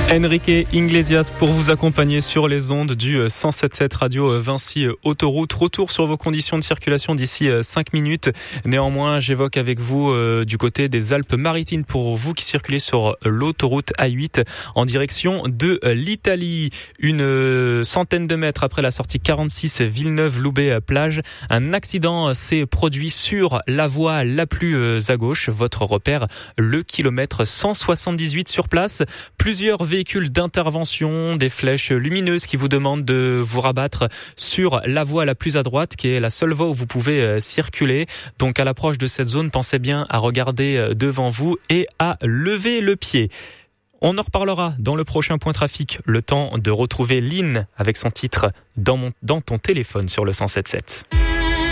Enrique Iglesias pour vous accompagner sur les ondes du 107.7 Radio Vinci Autoroute. Retour sur vos conditions de circulation d'ici 5 minutes. Néanmoins, j'évoque avec vous du côté des Alpes-Maritimes pour vous qui circulez sur l'autoroute A8 en direction de l'Italie. Une centaine de mètres après la sortie 46 Villeneuve-Loubet-Plage, un accident s'est produit sur la voie la plus à gauche. Votre repère, le kilomètre 178 sur place. Plusieurs véhicules d'intervention, des flèches lumineuses qui vous demandent de vous rabattre sur la voie la plus à droite, qui est la seule voie où vous pouvez circuler. Donc à l'approche de cette zone, pensez bien à regarder devant vous et à lever le pied. On en reparlera dans le prochain point trafic. Le temps de retrouver Lynn avec son titre dans ton téléphone sur le 107.7.